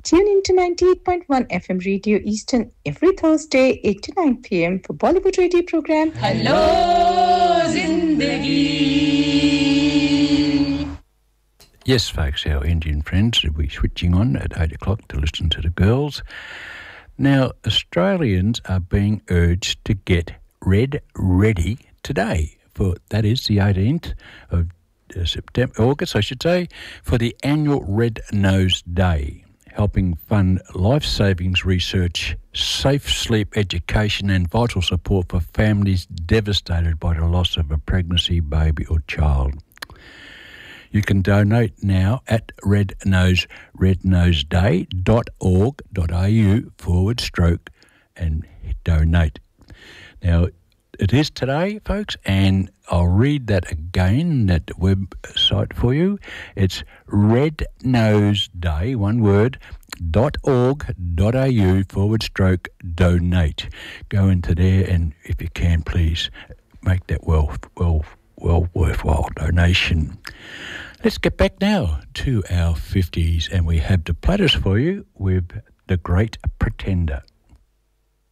Tune in to 98.1 FM Radio Eastern every Thursday, 8 to 9 p.m. for Bollywood radio program Hello, Zindagi. Yes, folks, our Indian friends will be switching on at 8 o'clock to listen to the girls. Now, Australians are being urged to get red ready today for, that is, the 18th of August, for the annual Red Nose Day, helping fund life savings research, safe sleep education and vital support for families devastated by the loss of a pregnancy, baby or child. You can donate now at rednoseday.org.au / donate. Now, it is today, folks, and I'll read that again, that website for you. It's rednoseday, one word, .org.au / donate. Go into there and, if you can, please make that well worthwhile donation. Let's get back now to our 50s, and we have the platters for you with The Great Pretender.